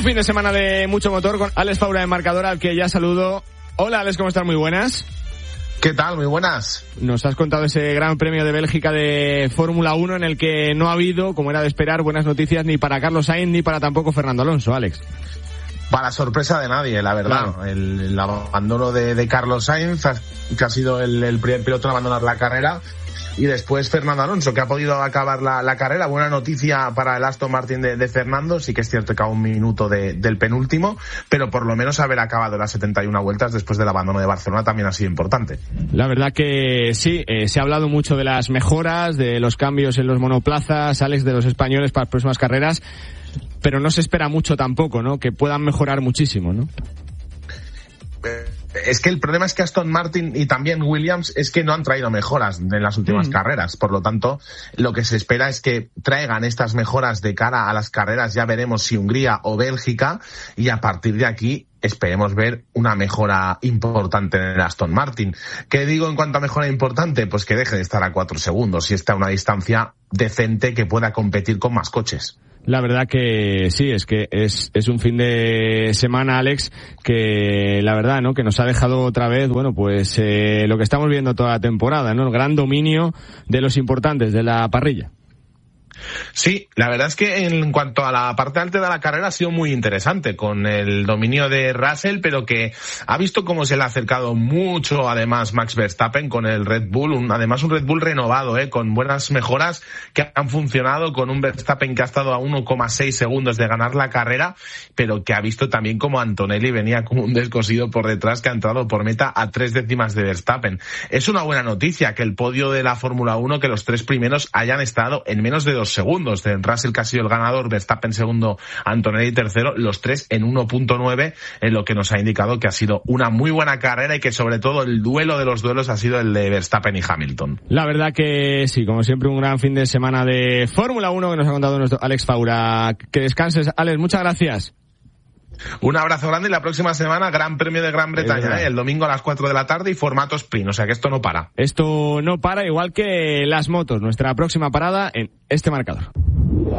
fin de semana de mucho motor con Alex Faura de Marcador, al que ya saludo. Hola Alex, ¿cómo estás? Muy buenas. ¿Qué tal? Muy buenas. Nos has contado ese Gran Premio de Bélgica de Fórmula 1 en el que no ha habido, como era de esperar, buenas noticias ni para Carlos Sainz ni para tampoco Fernando Alonso, Alex. Para sorpresa de nadie, la verdad. Claro. El abandono de Carlos Sainz, que ha sido el primer piloto en abandonar la carrera. Y después Fernando Alonso, que ha podido acabar la carrera. Buena noticia para el Aston Martin de Fernando. Sí que es cierto que a un minuto del penúltimo, pero por lo menos haber acabado las 71 vueltas después del abandono de Barcelona también ha sido importante. La verdad que sí, se ha hablado mucho de las mejoras, de los cambios en los monoplazas, Alex, de los españoles para las próximas carreras, pero no se espera mucho tampoco, ¿no? Que puedan mejorar muchísimo, ¿no? Es que el problema es que Aston Martin y también Williams es que no han traído mejoras en las últimas carreras. Por lo tanto, lo que se espera es que traigan estas mejoras de cara a las carreras. Ya veremos si Hungría o Bélgica, y a partir de aquí esperemos ver una mejora importante en el Aston Martin. ¿Qué digo en cuanto a mejora importante? Pues que deje de estar a 4 segundos y esté a una distancia decente que pueda competir con más coches. La verdad que sí, es que es un fin de semana, Alex, que la verdad, ¿no? Que nos ha dejado otra vez, bueno, pues lo que estamos viendo toda la temporada, ¿no? El gran dominio de los importantes de la parrilla. Sí, la verdad es que en cuanto a la parte alta de la carrera ha sido muy interesante, con el dominio de Russell, pero que ha visto cómo se le ha acercado mucho además Max Verstappen con el Red Bull, además un Red Bull renovado, con buenas mejoras que han funcionado, con un Verstappen que ha estado a 1,6 segundos de ganar la carrera, pero que ha visto también como Antonelli venía como un descosido por detrás, que ha entrado por meta a 3 décimas de Verstappen. Es una buena noticia que el podio de la Fórmula 1, que los 3 primeros hayan estado en menos de 2 segundos. De Russell, que ha sido el ganador, Verstappen segundo, Antonelli tercero, los 3 en 1.9, en lo que nos ha indicado que ha sido una muy buena carrera y que sobre todo el duelo de los duelos ha sido el de Verstappen y Hamilton. La verdad que sí, como siempre un gran fin de semana de Fórmula 1 que nos ha contado nuestro Alex Faura. Que descanses, Alex, muchas gracias. Un abrazo grande y la próxima semana Gran Premio de Gran Bretaña, el domingo a las 4 de la tarde y formato sprint, o sea que esto no para. Esto no para, igual que las motos, nuestra próxima parada en este marcador.